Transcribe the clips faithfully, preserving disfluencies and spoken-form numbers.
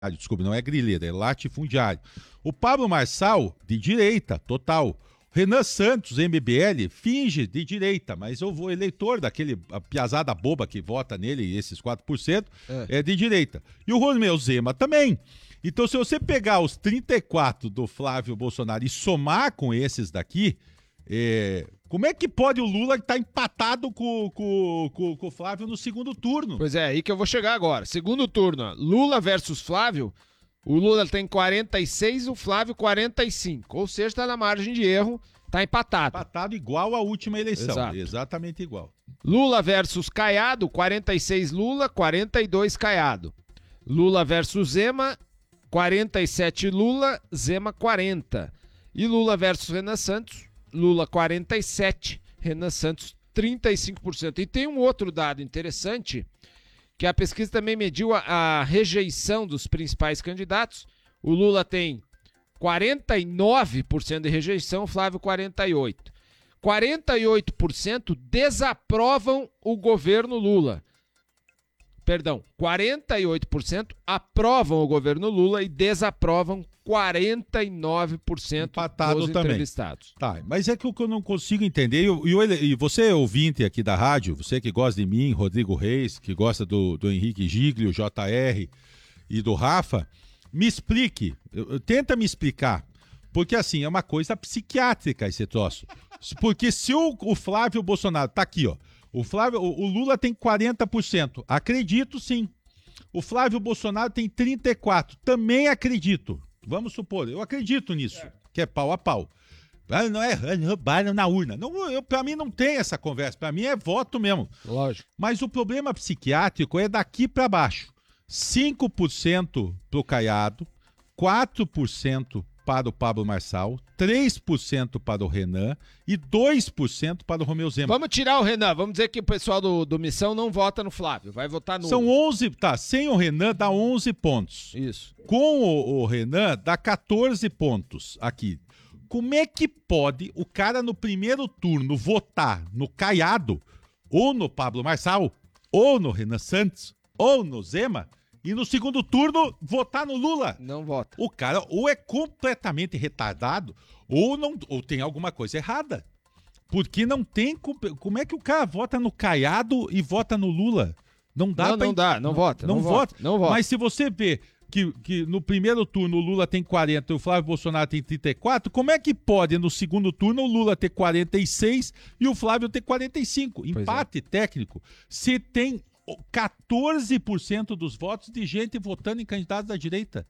desculpa, não é grileiro, é latifundiário. O Pablo Marçal, de direita, total. Renan Santos, M B L, finge de direita, mas eu vou eleitor daquele a piazada boba que vota nele, esses quatro por cento, é. é de direita. E o Romeu Zema também. Então, se você pegar os trinta e quatro do Flávio Bolsonaro e somar com esses daqui, é, como é que pode o Lula estar empatado com, com, com, com o Flávio no segundo turno? Pois é, aí que eu vou chegar agora. Segundo turno, Lula versus Flávio, o Lula tem quarenta e seis, o Flávio quarenta e cinco. Ou seja, está na margem de erro, está empatado. Empatado igual à última eleição. Exato. Exatamente igual. Lula versus Caiado, quarenta e seis Lula, quarenta e dois Caiado. Lula versus Zema, quarenta e sete Lula, Zema quarenta. E Lula versus Renan Santos, Lula quarenta e sete, Renan Santos trinta e cinco por cento. E tem um outro dado interessante, que a pesquisa também mediu a, a rejeição dos principais candidatos. O Lula tem quarenta e nove por cento de rejeição, o Flávio quarenta e oito por cento. quarenta e oito por cento desaprovam o governo Lula. Perdão, quarenta e oito por cento aprovam o governo Lula e desaprovam quarenta e nove por cento Empatado dos também. entrevistados. Tá, mas é que o que eu não consigo entender, e, eu, e você ouvinte aqui da rádio, você que gosta de mim, Rodrigo Reis, que gosta do, do Henrique Giglio, J R e do Rafa, me explique, eu, tenta me explicar, porque assim, é uma coisa psiquiátrica esse troço. Porque se o, o Flávio Bolsonaro, tá aqui ó, o, Flávio, o, o Lula tem quarenta por cento, acredito sim. O Flávio Bolsonaro tem trinta e quatro por cento, também acredito. Vamos supor, eu acredito nisso, é. que é pau a pau. Não é roubaram na urna. Não, eu, pra mim não tem essa conversa, pra mim é voto mesmo. Lógico. Mas o problema psiquiátrico é daqui pra baixo. cinco por cento pro Caiado, quatro por cento para o Pablo Marçal, três por cento para o Renan e dois por cento para o Romeu Zema. Vamos tirar o Renan, vamos dizer que o pessoal do, do Missão não vota no Flávio, vai votar no... São onze, tá, sem o Renan dá onze pontos. Isso. Com o, o Renan dá quatorze pontos aqui. Como é que pode o cara no primeiro turno votar no Caiado, ou no Pablo Marçal, ou no Renan Santos, ou no Zema, e no segundo turno votar no Lula? Não vota. O cara ou é completamente retardado ou, não, ou tem alguma coisa errada. Porque não tem... Como é que o cara vota no Caiado e vota no Lula? Não dá Não, pra... não dá, não, não vota. Não, não vota. vota. Não vota. Mas se você vê que, que no primeiro turno o Lula tem quarenta e o Flávio Bolsonaro tem trinta e quatro, como é que pode no segundo turno o Lula ter quarenta e seis e o Flávio ter quarenta e cinco? Empate é. técnico. Se tem quatorze por cento dos votos de gente votando em candidatos da direita.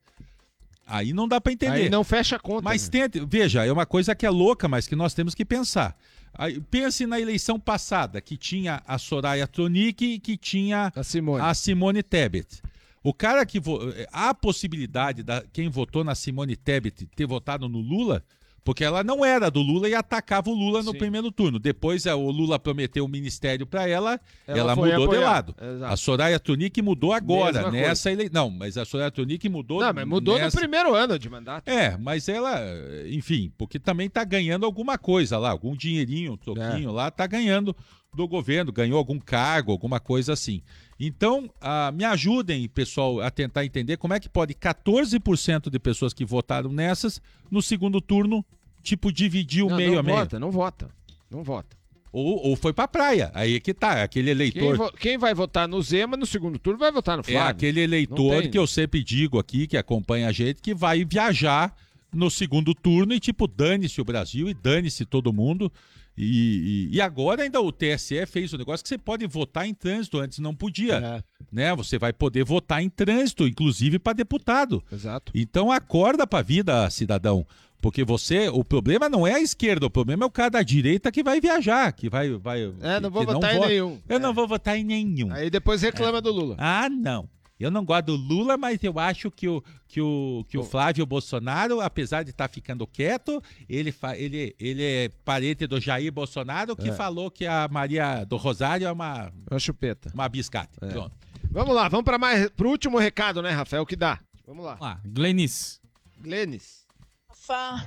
Aí não dá para entender. Aí não fecha a conta. Mas né? tente, veja, é uma coisa que é louca, mas que nós temos que pensar. Aí, pense na eleição passada, que tinha a Soraya Tronic e que tinha a Simone, a Simone Tebet. O cara que... Vo... Há a possibilidade de quem votou na Simone Tebet ter votado no Lula... Porque ela não era do Lula e atacava o Lula no Sim. primeiro turno. Depois o Lula prometeu o ministério para ela, ela, ela mudou apoiar. de lado. Exato. A Soraya Tronic mudou agora, Mesma nessa eleição. Não, mas a Soraya Tronic mudou... Não, mas mudou nessa... no primeiro ano de mandato. É, mas ela, enfim, porque também tá ganhando alguma coisa lá, algum dinheirinho, um troquinho é. lá, tá ganhando do governo, ganhou algum cargo, alguma coisa assim. Então, ah, me ajudem, pessoal, a tentar entender como é que pode quatorze por cento de pessoas que votaram nessas, no segundo turno, tipo, dividir o não, meio não a meio. Não vota, não vota, não vota. Ou, ou foi pra praia, aí é que tá, aquele eleitor... Quem, quem vai votar no Zema, no segundo turno, vai votar no Flávio. É aquele eleitor que eu sempre digo aqui, que acompanha a gente, que vai viajar no segundo turno e tipo, dane-se o Brasil e dane-se todo mundo. E, e, e agora ainda o T S E fez um negócio que você pode votar em trânsito, antes não podia. É. Né? Você vai poder votar em trânsito, inclusive para deputado. Exato. Então acorda pra vida, cidadão. Porque você, o problema não é a esquerda, o problema é o cara da direita que vai viajar, que vai... vai é, não vou que votar não em vota. nenhum. Eu é. não vou votar em nenhum. Aí depois reclama é. do Lula. Ah, não. Eu não gosto do Lula, mas eu acho que o, que o, que o Flávio Bolsonaro, apesar de estar tá ficando quieto, ele, fa, ele, ele é parente do Jair Bolsonaro, que é. falou que a Maria do Rosário é uma... Uma chupeta. Uma biscate. É. Pronto. Vamos lá, vamos para mais pro último recado, né, Rafael, que dá. Vamos lá. Ah, Glenis. Glenis. Rafa,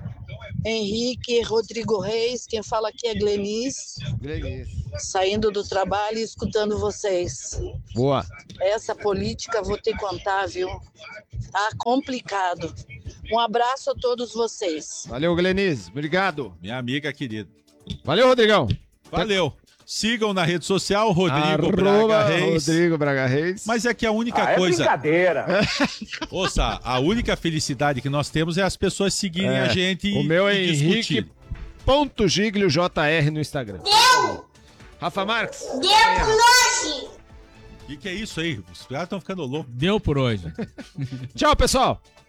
Henrique, Rodrigo Reis, quem fala aqui é Glenis, Glenis. saindo do trabalho e escutando vocês. Boa. Essa política, vou te contar, viu? Tá complicado. Um abraço a todos vocês. Valeu, Glenis. Obrigado. Minha amiga querida. Valeu, Rodrigão. Valeu. Sigam na rede social, Rodrigo Arroba Braga Reis. Rodrigo Braga Reis. Mas é que a única Ah, é coisa. brincadeira. Ouça, a única felicidade que nós temos é as pessoas seguirem É, a gente o meu é e Henrique discutirem. ponto Giglio J R no Instagram. Deu! Rafa Marques. Deu por hoje! O que, que é isso aí? Os caras estão ficando loucos. Deu por hoje. Tchau, pessoal.